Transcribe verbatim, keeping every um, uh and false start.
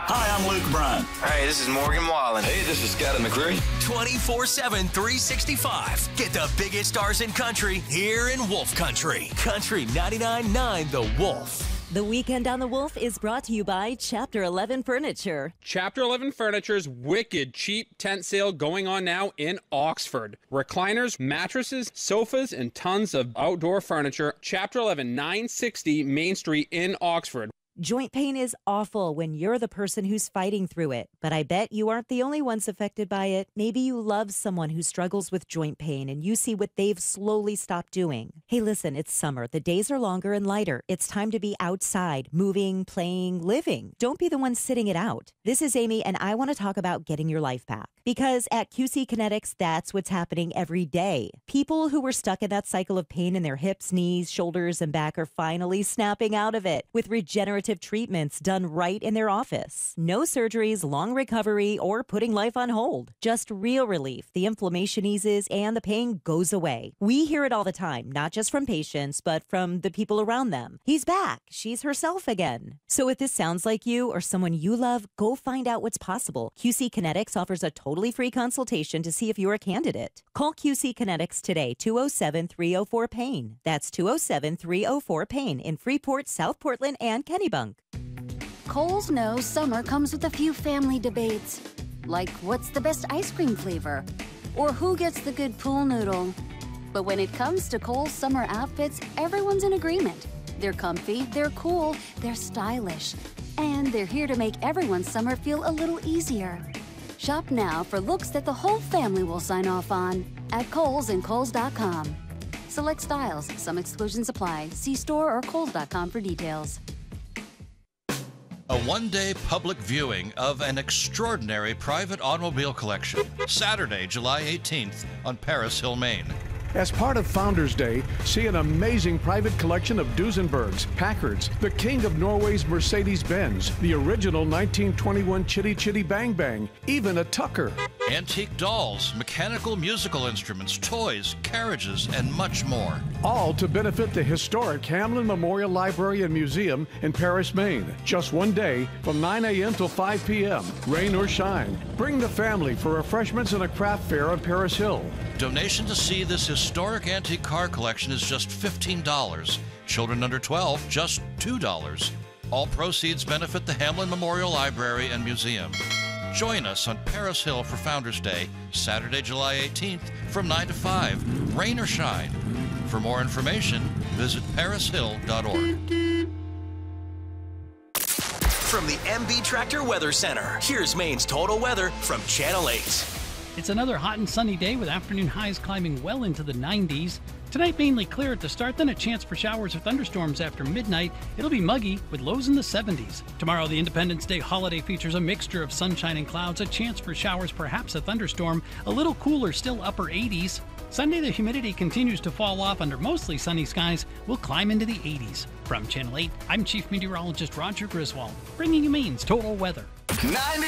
Hi, I'm Luke Bryan. Hey, this is Morgan Wallen. Hey, this is Scott McCreery. twenty-four seven, three sixty-five. Get the biggest stars in country here in Wolf Country. Country ninety-nine point nine The Wolf. The Weekend on the Wolf is brought to you by Chapter eleven Furniture. Chapter eleven Furniture's wicked cheap tent sale going on now in Oxford. Recliners, mattresses, sofas, and tons of outdoor furniture. Chapter eleven, nine sixty Main Street in Oxford. Joint pain is awful when you're the person who's fighting through it, but I bet you aren't the only ones affected by it. Maybe you love someone who struggles with joint pain and you see what they've slowly stopped doing. Hey, listen, it's summer. The days are longer and lighter. It's time to be outside, moving, playing, living. Don't be the one sitting it out. This is Amy, and I want to talk about getting your life back. Because at Q C Kinetics, that's what's happening every day. People who were stuck in that cycle of pain in their hips, knees, shoulders, and back are finally snapping out of it with regenerative treatments done right in their office. No surgeries, long recovery, or putting life on hold. Just real relief. The inflammation eases and the pain goes away. We hear it all the time, not just from patients, but from the people around them. He's back. She's herself again. So if this sounds like you or someone you love, go find out what's possible. Q C Kinetics offers a totally free consultation to see if you're a candidate. Call Q C Kinetics today, two oh seven, three oh four, PAIN. That's two oh seven, three oh four, PAIN in Freeport, South Portland, and Kennebunk. Kohl's knows summer comes with a few family debates, like what's the best ice cream flavor, or who gets the good pool noodle. But when it comes to Kohl's summer outfits, everyone's in agreement. They're comfy, they're cool, they're stylish, and they're here to make everyone's summer feel a little easier. Shop now for looks that the whole family will sign off on at Kohl's and Kohl's dot com. Select styles, some exclusions apply. See store or Kohl's dot com for details. A one-day public viewing of an extraordinary private automobile collection, Saturday, July eighteenth on Paris Hill, Maine. As part of Founders Day, see an amazing private collection of Duesenbergs, Packards, the king of Norway's Mercedes-Benz, the original nineteen twenty-one Chitty Chitty Bang Bang, even a Tucker. Antique dolls, mechanical musical instruments, toys, carriages, and much more. All to benefit the historic Hamlin Memorial Library and Museum in Paris, Maine. Just one day from nine a.m. till five p.m., rain or shine. Bring the family for refreshments and a craft fair on Paris Hill. Donation to see this historic antique car collection is just fifteen dollars. Children under twelve, just two dollars. All proceeds benefit the Hamlin Memorial Library and Museum. Join us on Paris Hill for Founders Day, Saturday, July eighteenth from nine to five, rain or shine. For more information, visit paris hill dot org. From the M B Tractor Weather Center, here's Maine's total weather from Channel eight. It's another hot and sunny day with afternoon highs climbing well into the nineties. Tonight mainly clear at the start, then a chance for showers or thunderstorms after midnight. It'll be muggy with lows in the seventies. Tomorrow, the Independence Day holiday features a mixture of sunshine and clouds, a chance for showers, perhaps a thunderstorm, a little cooler, still upper eighties. Sunday, the humidity continues to fall off under mostly sunny skies. We'll climb into the eighties. From Channel eight, I'm Chief Meteorologist Roger Griswold, bringing you Maine's total weather. ninety